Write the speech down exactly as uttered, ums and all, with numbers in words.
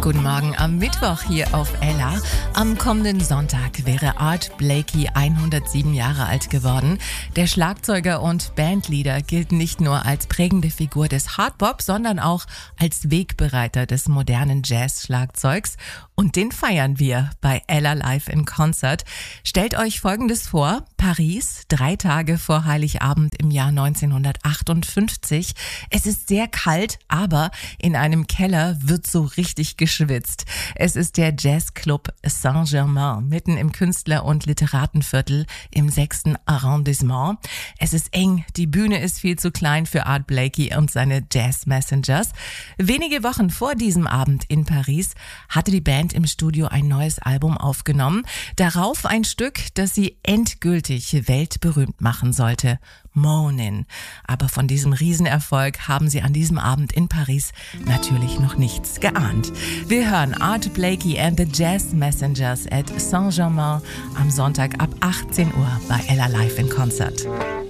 Guten Morgen am Mittwoch hier auf Ella. Am kommenden Sonntag wäre Art Blakey hundertsieben Jahre alt geworden. Der Schlagzeuger und Bandleader gilt nicht nur als prägende Figur des Hardbop, sondern auch als Wegbereiter des modernen Jazz-Schlagzeugs. Und den feiern wir bei Ella Live in Concert. Stellt euch Folgendes vor: Paris, drei Tage vor Heiligabend im Jahr neunzehnhundertachtundfünfzig. Es ist sehr kalt, aber in einem Keller wird so richtig geschwitzt. Es ist der Jazzclub Saint-Germain, mitten im Künstler- und Literatenviertel im sechsten Arrondissement. Es ist eng, die Bühne ist viel zu klein für Art Blakey und seine Jazz Messengers. Wenige Wochen vor diesem Abend in Paris hatte die Band im Studio ein neues Album aufgenommen. Darauf ein Stück, das sie endgültig weltberühmt machen sollte: Moanin'. Aber von diesem Riesenerfolg haben sie an diesem Abend in Paris natürlich noch nichts geahnt. Wir hören Art Blakey and the Jazz Messengers at Saint-Germain am Sonntag ab achtzehn Uhr bei Ella Live in Concert.